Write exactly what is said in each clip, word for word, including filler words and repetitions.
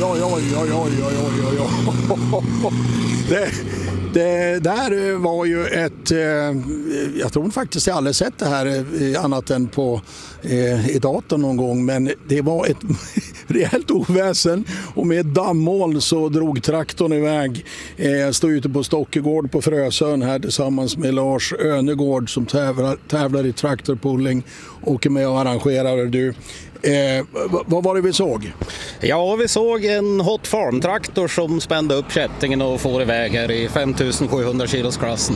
oj, oj, oj, oj, oj, oj, oj. Det, det där var ju ett, jag tror faktiskt jag aldrig sett det här annat än på i datorn någon gång, men det var ett rejält oväsen och med dammmål så drog traktorn iväg. Jag stod ute på Stockegård på Frösön här tillsammans med Lars Önegård som tävlar, tävlar i traktorpulling och är med och arrangerar. Du. Eh, vad var det vi såg? Ja, vi såg en Hot Farm-traktor som spände upp kättingen och får iväg här i femtusen sjuhundra kilosklassen.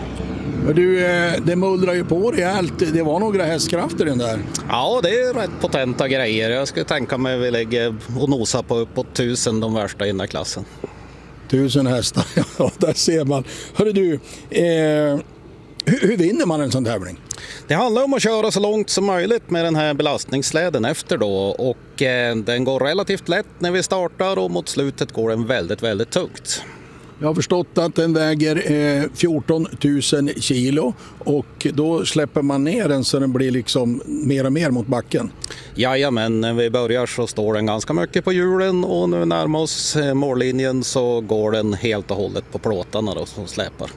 Du, det mullrar ju på rejält. Det var några hästkrafter i den där. Ja, det är rätt potenta grejer. Jag skulle tänka mig att vi lägger och nosar på uppåt tusen de värsta i den där klassen. Tusen hästar, ja, där ser man. Hörru du, eh, hur, hur vinner man en sån tävling? Det handlar om att köra så långt som möjligt med den här belastningssläden efter då. Och eh, den går relativt lätt när vi startar och mot slutet går den väldigt, väldigt tungt. Jag har förstått att den väger eh, fjorton tusen kilo och då släpper man ner den så den blir liksom mer och mer mot backen. Jajamän, när vi börjar så står den ganska mycket på hjulen och nu närmar oss eh, mållinjen så går den helt och hållet på plåtarna då, som släpar.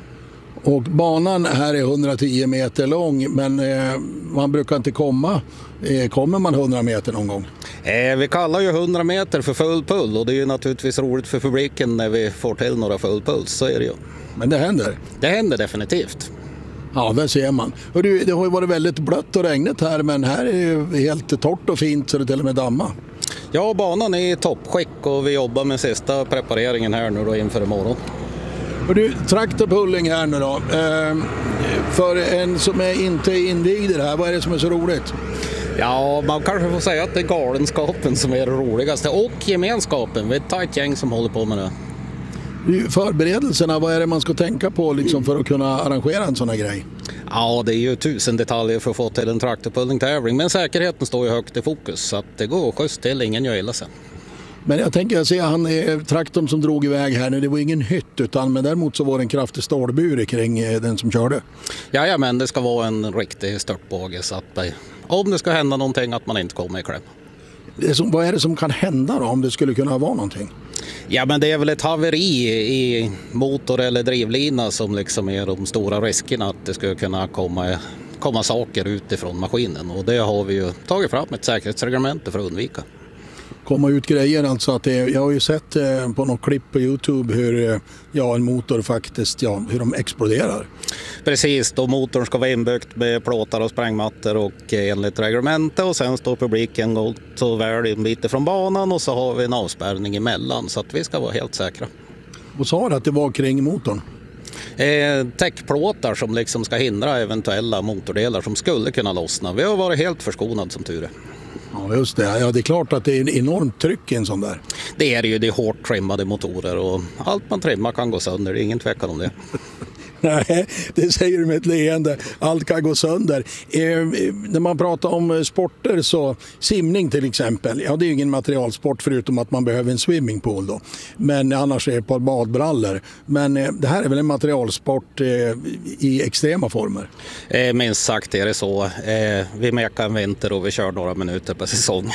Och banan här är hundratio meter lång, men eh, man brukar inte komma. Eh, kommer man hundra meter någon gång? Eh, vi kallar ju hundra meter för full pull och det är ju naturligtvis roligt för publiken när vi får till några full puls, så är det ju. Men det händer? Det händer definitivt. Ja, där ser man. Och du, det har ju varit väldigt blött och regnigt här, men här är ju helt torrt och fint så det till och med damma. Ja, banan är i toppskick och vi jobbar med sista prepareringen här nu då inför imorgon. Och du, traktorpulling här nu då. Eh, för en som är inte invigd i det här, vad är det som är så roligt? Ja, man kanske får säga att det är galenskapen som är det roligaste och gemenskapen. Vi är ett tajt gäng som håller på med det. Förberedelserna, vad är det man ska tänka på liksom för att kunna arrangera en sån här grej? Ja, det är ju tusen detaljer för att få till en traktorpullning-tävling, men säkerheten står ju högt i fokus så att det går schysst till, ingen gör illa sig. Men jag tänker, jag ser han är traktorn som drog iväg här nu, det var ingen hytt utan men däremot så var det en kraftig stålbur kring den som körde. Ja, men det ska vara en riktig störtbåge så att om det ska hända någonting att man inte kommer i kläm. Det är som, vad är det som kan hända då om det skulle kunna vara någonting? Ja, men det är väl ett haveri i motor eller drivlina som liksom är de stora riskerna att det skulle kunna komma, komma saker utifrån maskinen och det har vi ju tagit fram ett säkerhetsreglement för att undvika. Komma ut grejer alltså att det, jag har ju sett eh, på något klipp på YouTube hur eh, ja, en motor faktiskt, ja, hur de exploderar. Precis, då motorn ska vara inbyggt med plåtar och sprängmattor och eh, enligt reglementet och sen står publiken gott och väl en bit från banan och så har vi en avspärrning emellan så att vi ska vara helt säkra. Och sa du att det var kring motorn? Eh, täckplåtar som liksom ska hindra eventuella motordelar som skulle kunna lossna. Vi har varit helt förskonade som tur är. Ja, just det. Ja, det är klart att det är enormt tryck i en sån där. Det är ju, det är hårt trimmade motorer och allt man trimmar kan gå sönder, det är ingen tvekan om det. Nej, det säger du med ett leende. Allt kan gå sönder. Eh, när man pratar om sporter så, simning till exempel, ja det är ju ingen materialsport förutom att man behöver en swimmingpool då. Men annars är det på badbrallor. Men eh, det här är väl en materialsport eh, i extrema former? Eh, minst sagt är det så. Eh, vi mekar en vinter och vi kör några minuter per säsong.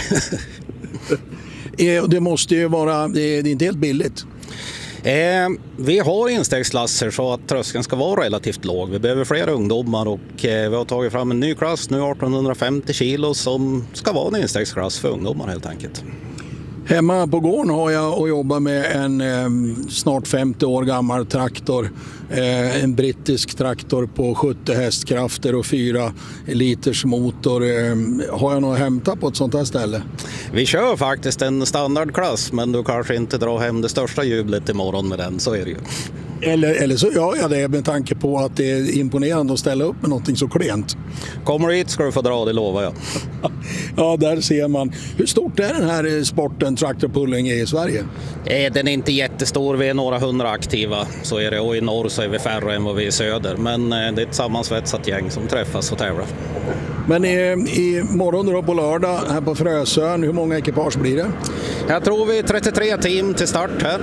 eh, det måste ju vara, det är inte helt billigt. Eh, vi har instegsklasser så att tröskeln ska vara relativt låg. Vi behöver fler ungdomar och eh, vi har tagit fram en ny klass nu arton femtio kilo som ska vara en instegsklass för ungdomar helt enkelt. Hemma på gården har jag och jobbar med en eh, snart femtio år gammal traktor. Eh, en brittisk traktor på sjuttio hästkrafter och fyra liters motor. Eh, har jag nog hämtat på ett sånt här ställe? Vi kör faktiskt en standardklass men du kanske inte drar hem det största jublet imorgon med den, så är det ju. Eller, eller så gör jag det med tanke på att det är imponerande att ställa upp med någonting så klent. Kommer du hit ska du få dra, det lovar jag. Ja, där ser man. Hur stort är den här sporten, traktorpulling, i Sverige? Den är inte jättestor, vi är några hundra aktiva så är det, och i norr så är vi färre än vad vi är i söder. Men det är ett sammansvetsat gäng som träffas och tävlar. Men i, i morgon då på lördag här på Frösön, hur många ekipage blir det? Jag tror vi är trettiotre team till start här.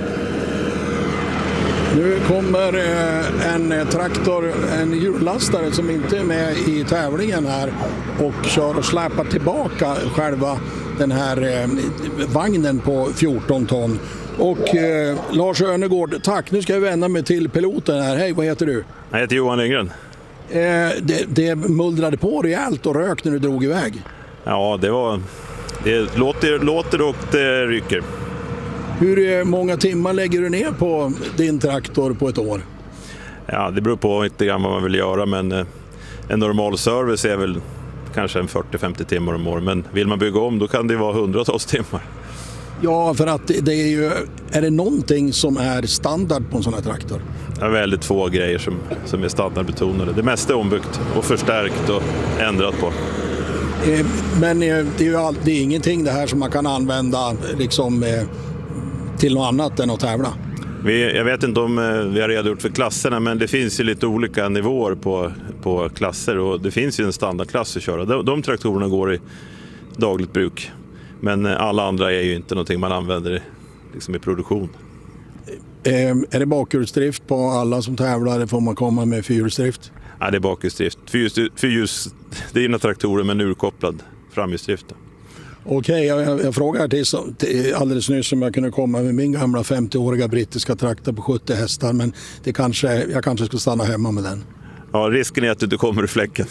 Nu kommer en traktor, en hjullastare som inte är med i tävlingen här och kör och släpar tillbaka själva den här eh, vagnen på fjorton ton. Och eh, Lars Örnegård, tack. Nu ska jag vända mig till piloten här. Hej, vad heter du? Jag heter Johan Lindgren. Eh, det, det muldrade på rejält och rök när du drog iväg. Ja, det var... Det låter, låter och det rycker. Hur många timmar lägger du ner på din traktor på ett år? Ja, det beror på lite grann vad man vill göra, men en normal service är väl kanske en fyrtio till femtio timmar om året. Men vill man bygga om, då kan det vara hundratals timmar. Ja, för att det är ju... Är det någonting som är standard på en sån här traktor? Det är väldigt få grejer som, som är standardbetonade. Det mesta är ombyggt och förstärkt och ändrat på. Men det är ju all, det är ingenting det här som man kan använda liksom, till något annat än att tävla. Vi, jag vet inte om vi har redogjort för klasserna, men det finns ju lite olika nivåer på, på klasser och det finns ju en standardklass att köra. De, de traktorerna går i dagligt bruk, men alla andra är ju inte någonting man använder liksom i produktion. Är det bakhjulsdrift på alla som tävlar eller får man komma med fyrhjulsdrift? Ja, det är bakhjulsdrift. Fyrhjulsdrivna traktorer med en urkopplad framhjulsdrift. Okej, okay, jag, jag frågar till, till alldeles nyss om jag kunde komma med min gamla femtioåriga brittiska traktor på sjuttio hästar, men det kanske, jag kanske ska stanna hemma med den. Ja, risken är att du inte kommer i fläcken.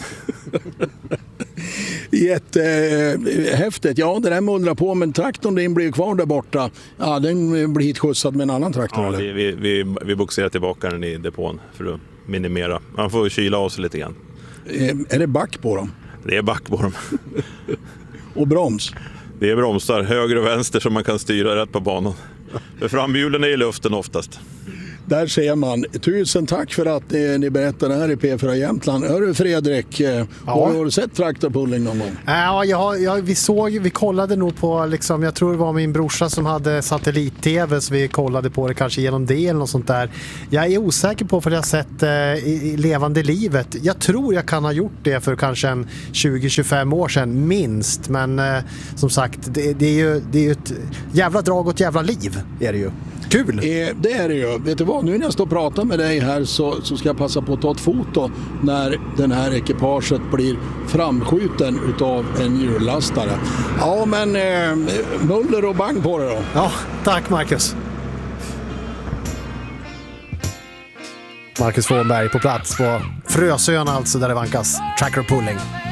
Jättehäftigt. Ja, det där mullrar på, men traktorn din blir kvar där borta. Ja, den blir hitskjutsad med en annan traktor, ja, eller? Vi, vi, vi, vi boxerar tillbaka den i depån för att minimera. Man får kyla av sig lite grann. Är det back på dem? Det är back på dem. Och broms? Det är bromsar, höger och vänster, som man kan styra rätt på banan. För framhjulen är i luften oftast. Där ser man. Tusen tack för att ni, ni berättade här i P fyra Jämtland. Hör du Fredrik, ja. Har du sett traktorpulling någon gång? Ja, jag, jag, vi såg, vi kollade nog på, liksom, jag tror det var min brorsa som hade satellit-tv, så vi kollade på det kanske genom det eller något sånt där. Jag är osäker på för jag har sett eh, i, i levande livet. Jag tror jag kan ha gjort det för kanske en tjugo till tjugofem år sedan, minst. Men eh, som sagt, det, det är ju det är ju ett jävla drag och ett jävla liv, är det ju. Kul! Eh, det är det ju. Vet du vad? Nu när jag står och pratar med dig här så, så ska jag passa på att ta ett foto när den här ekipaget blir framskjuten utav en hjullastare. Ja, men eh, muller och bang på det då. Ja, tack Marcus. Marcus Fånberg på plats på Frösön, alltså, där det vankas tracker pulling.